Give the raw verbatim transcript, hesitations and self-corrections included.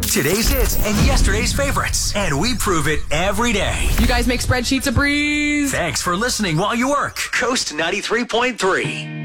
Today's hits and yesterday's favorites. And we prove it every day. You guys make spreadsheets a breeze. Thanks for listening while you work. Coast ninety-three point three.